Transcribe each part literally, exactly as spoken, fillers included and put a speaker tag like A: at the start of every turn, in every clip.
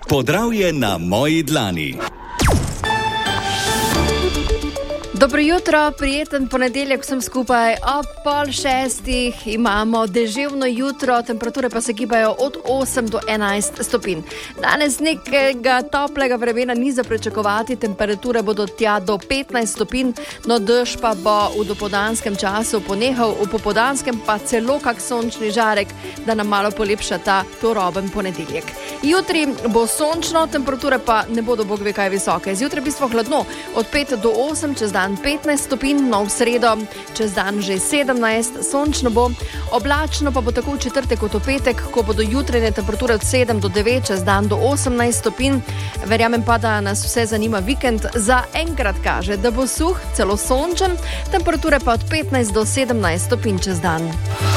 A: Podravje na moji dlani.
B: Dobro jutro, prijeten ponedeljek vsem skupaj. Ob pol šestih imamo deževno jutro, temperature pa se gibajo od osem do enajst stopinj. Danes nekega toplega vremena ni za pričakovati, temperature bodo tja do petnajst stopinj, no dež pa bo v dopoldanskem času ponehal, v popoldanskem pa celo kak sončni žarek, da nam malo polepša ta turoben ponedeljek. Jutri bo sončno, temperature pa ne bodo bog ve kaj visoke. Zjutraj v bistvu hladno, od pet do osem, čez dan petnajst stopinj, no v sredo čez dan že sedemnajst, sončno bo, oblačno pa bo tako v četrtek kot v petek, ko bodo jutranje temperature od sedem do devet, čez dan do osemnajst stopinj. Verjamem pa, da nas vse zanima vikend. Za enkrat kaže, da bo suh, celo sončen, temperature pa od petnajst do sedemnajst stopinj čez dan.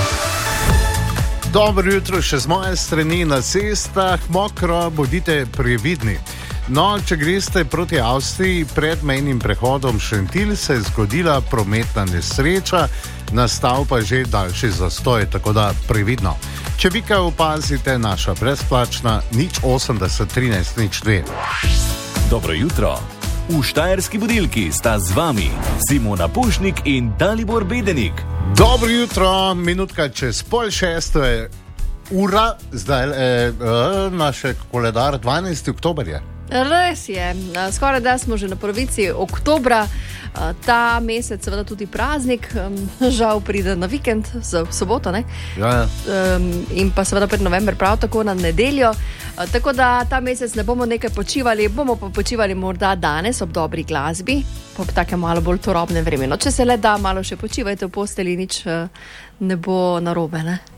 C: Dobro jutro še z moje strani. Na cestah mokro, bodite previdni. No, če greste proti Avstriji, pred mejnim prehodom Šentilj se je zgodila prometna nesreča, nastal pa že daljši zastoj, tako da previdno. Če vi kaj opazite, naša brezplačna nič osemdeset trinajst nič dve.
A: Dobro jutro. V Štajerski budilki sta z vami Simona Pušnik in Dalibor Bedenik.
C: Dobro jutro, minutka čez pol šesto je ura, zdaj eh, eh, naš koledar dvanajsti oktober je.
B: Res je, skoraj da smo že na polovici oktobra, ta mesec seveda tudi praznik, žal pride na vikend, v soboto, ne?
C: Ja, ja.
B: In pa seveda pred november prav tako na nedeljo, tako da ta mesec ne bomo nekaj počivali, bomo pa počivali morda danes ob dobri glasbi, ob takem malo bolj turobnem vremenu. Če se le da, malo še počivajte v posteli, nič ne bo narobe, ne?